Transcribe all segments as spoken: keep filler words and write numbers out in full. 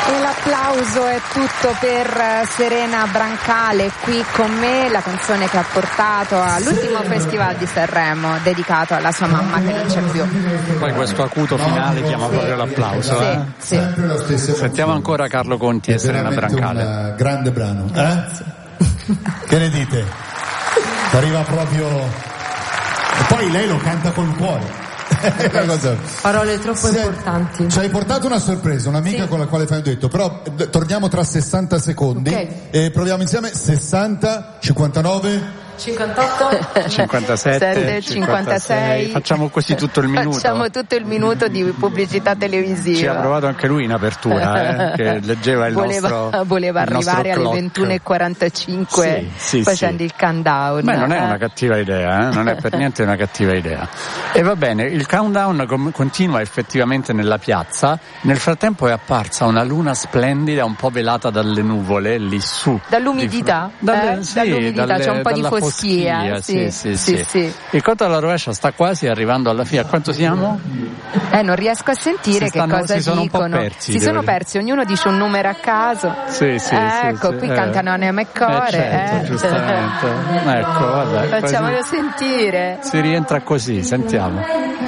E l'applauso è tutto per Serena Brancale qui con me, la canzone che ha portato all'ultimo Festival di Sanremo dedicato alla sua mamma che non c'è più. Poi questo acuto finale chiama proprio l'applauso. Sì, eh? sì. Sentiamo ancora Carlo Conti e Serena Brancale. Un grande brano, eh? Che ne dite? Arriva proprio. E poi lei lo canta col cuore. Cosa... Parole troppo Se... importanti. Ci hai portato una sorpresa, un'amica sì. con la quale fai un duetto, però d- torniamo tra sessanta secondi okay. e proviamo insieme. Sessanta, cinquantanove cinquantotto cinquantasette cinquantasei Facciamo così tutto il minuto. Facciamo tutto il minuto di pubblicità televisiva. Ci ha provato anche lui in apertura, eh, che leggeva il voleva, nostro voleva il arrivare nostro alle ventuno e quarantacinque sì, sì, facendo sì. il countdown. Beh, non è una cattiva idea, eh? Non è per niente una cattiva idea. E va bene, il countdown com- continua effettivamente nella piazza. Nel frattempo è apparsa una luna splendida, un po' velata dalle nuvole lì su. Dall'umidità? Di, dalle, eh? sì, Dall'umidità, dalle, c'è un po' di foschia. Foschia, sì, sì, sì, sì, sì. sì. Il conto alla rovescia sta quasi arrivando alla fine. A quanto siamo? Eh, non riesco a sentire si che stanno, cosa si sono dicono. Un po' persi, si sono persi, ognuno dice un numero a caso. Sì, sì, eh, sì, ecco, sì, qui eh. cantano Anima e Core. Eh, certo, eh. giustamente. Ecco, vabbè. Facciamolo così. sentire. Si rientra così, sentiamo.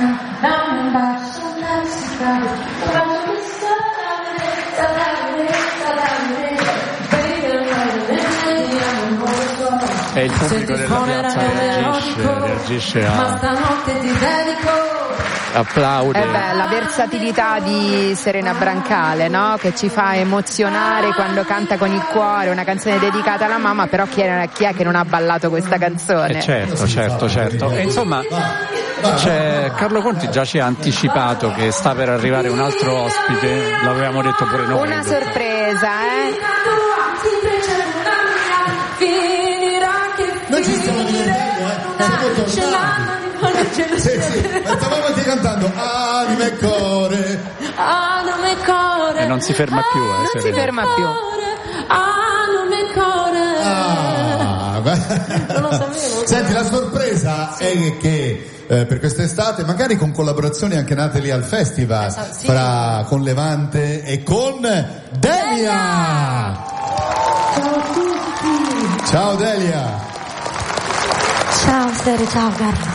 E il pubblico della piazza reagisce, reagisce a... applaude. Eh beh, la versatilità di Serena Brancale, no? Che ci fa emozionare quando canta con il cuore, una canzone dedicata alla mamma, però chi è, chi è che non ha ballato questa canzone? Eh certo, certo, certo. E insomma, c'è Carlo Conti già ci ha anticipato che sta per arrivare un altro ospite, l'avevamo detto pure noi. Una sorpresa, eh? Noi ci stiamo divertendo, eh? Siamo tornati. Sì, sì, stavamo anche cantando Anima e Core. Anima e Core. E non si ferma più, eh? Non Serena. si ferma più. Anima e Core. Ah, beh. Non lo sapevo. Senti, la sorpresa è che eh, per quest'estate, magari con collaborazioni anche nate lì al festival, esatto, sì. fra con Levante e con Delia. Ciao a tutti. Ciao Delia. Ciao Sere, ciao Carlo.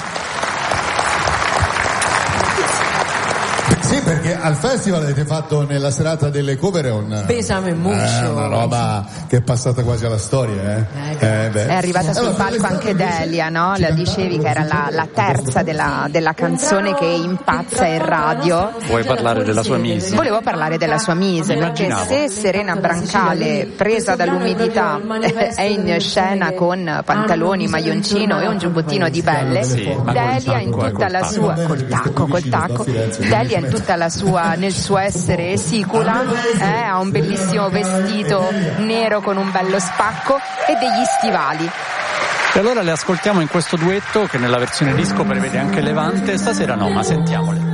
Sì, perché al festival avete fatto nella serata delle cover un Pesame mucho. Eh, una roba che è passata quasi alla storia, eh. eh beh. È arrivata sul allora, palco anche Delia, no? La dicevi che era la, la terza della, della canzone che impazza in radio. Vuoi parlare della sua mise? Volevo parlare della sua mise, perché Immaginavo. se Serena Brancale, presa dall'umidità, è in scena con pantaloni, maglioncino e un giubbottino di pelle, Sì, ma Delia in col tutta tacco, la col sua, col tacco, col tacco, Delia in tutta la sua, nel suo essere sicula, eh, ha un bellissimo vestito nero con un bello spacco e degli stivali. E allora le ascoltiamo in questo duetto che nella versione disco prevede anche Levante. Stasera no, ma sentiamole.